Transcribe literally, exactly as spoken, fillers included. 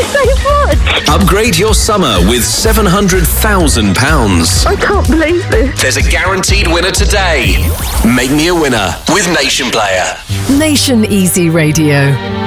so much. Upgrade your summer with seven hundred thousand pounds. I can't believe this. There's a guaranteed winner today. Make me a winner with Nation Player. Nation Easy Radio.